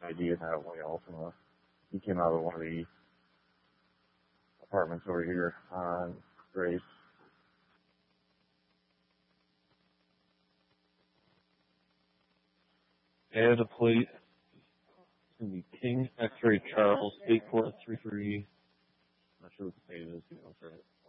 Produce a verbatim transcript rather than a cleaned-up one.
I D in that way also. He came out of one of the apartments over here on Grace. Add a plate. It's going to be King X-Ray Charles, eight four three three. Not sure what the date is. You know, for it.